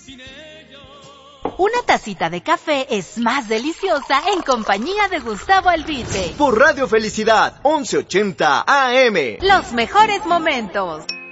Una tacita de café es más deliciosa en compañía de Gustavo Albite. Por Radio Felicidad, 1180 AM. Los mejores momentos.